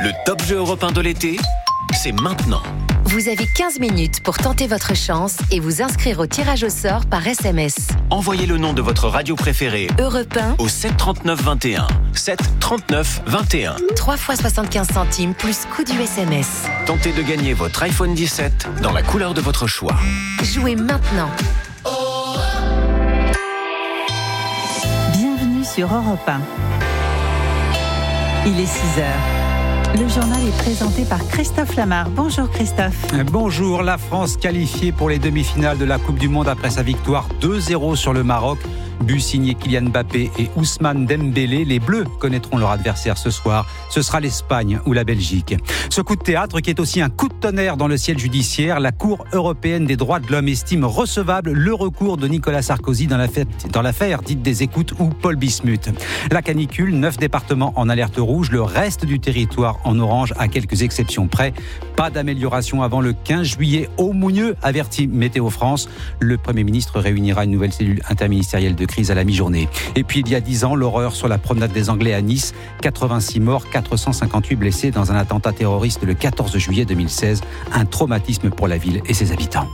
Le top jeu européen de l'été, c'est maintenant. Vous avez 15 minutes pour tenter votre chance et vous inscrire au tirage au sort par SMS. Envoyez le nom de votre radio préférée Europe 1 au 7 39 21. 7 39 21. 3 fois 75 centimes plus coût du SMS. Tentez de gagner votre iPhone 17 dans la couleur de votre choix. Jouez maintenant. Bienvenue sur Europe 1. Il est 6h. Le journal est présenté par Christophe Lamar. Bonjour Christophe. Bonjour, la France qualifiée pour les demi-finales de la Coupe du Monde après sa victoire 2-0 sur le Maroc. But signé Kylian Mbappé et Ousmane Dembélé. Les Bleus connaîtront leur adversaire ce soir. Ce sera l'Espagne ou la Belgique. Ce coup de théâtre qui est aussi un coup de tonnerre dans le ciel judiciaire. La Cour européenne des droits de l'homme estime recevable le recours de Nicolas Sarkozy dans l'affaire dite des écoutes ou Paul Bismuth. La canicule, 9 départements en alerte rouge, le reste du territoire en orange à quelques exceptions près. Pas d'amélioration avant le 15 juillet au mieux, avertit Météo France. Le Premier ministre réunira une nouvelle cellule interministérielle de crise à la mi-journée. Et puis il y a 10 ans, l'horreur sur la promenade des Anglais à Nice. 86 morts, 458 blessés dans un attentat terroriste le 14 juillet 2016. Un traumatisme pour la ville et ses habitants.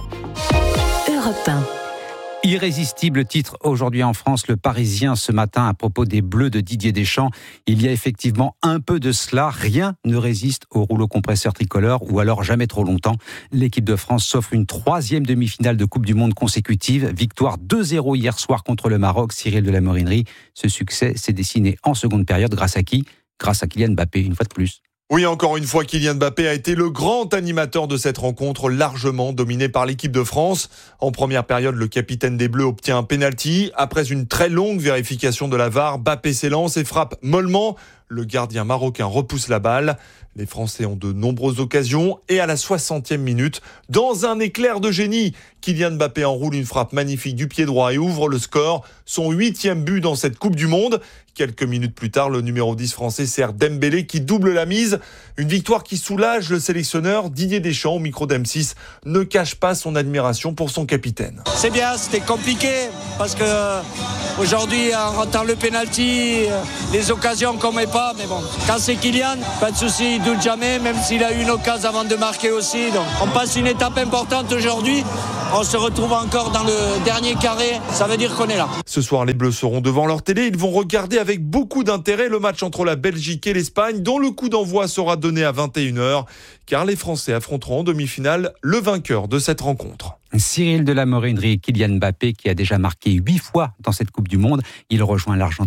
Europe 1. Irrésistible titre aujourd'hui en France, Le Parisien ce matin à propos des Bleus de Didier Deschamps. Il y a effectivement un peu de cela. Rien ne résiste au rouleau compresseur tricolore ou alors jamais trop longtemps. L'équipe de France s'offre une 3e demi-finale de Coupe du Monde consécutive. Victoire 2-0 hier soir contre le Maroc. Cyril de la Morinerie. Ce succès s'est dessiné en seconde période grâce à qui ? Grâce à Kylian Mbappé, une fois de plus. Oui, encore une fois, Kylian Mbappé a été le grand animateur de cette rencontre, largement dominée par l'équipe de France. En première période, le capitaine des Bleus obtient un pénalty. Après une très longue vérification de la VAR, Mbappé s'élance et frappe mollement. Le gardien marocain repousse la balle. Les Français ont de nombreuses occasions et à la 60e minute, dans un éclair de génie, Kylian Mbappé enroule une frappe magnifique du pied droit et ouvre le score. Son 8e but dans cette Coupe du Monde. Quelques minutes plus tard, le numéro 10 français sert Dembélé qui double la mise. Une victoire qui soulage le sélectionneur. Didier Deschamps, au micro d'M6, ne cache pas son admiration pour son capitaine. C'est bien, c'était compliqué parce que aujourd'hui, en ratant le pénalty, les occasions qu'on met pas, mais bon, quand c'est Kylian, pas de souci, il doute jamais, même s'il a eu une occasion avant de marquer aussi. Donc, on passe une étape importante aujourd'hui. On se retrouve encore dans le dernier carré, ça veut dire qu'on est là. Ce soir, les Bleus seront devant leur télé. Ils vont regarder avec beaucoup d'intérêt le match entre la Belgique et l'Espagne, dont le coup d'envoi sera donné à 21h, car les Français affronteront en demi-finale le vainqueur de cette rencontre. Cyril de la Morinerie et Kylian Mbappé qui a déjà marqué 8 fois dans cette Coupe du Monde. Il rejoint l'Argentin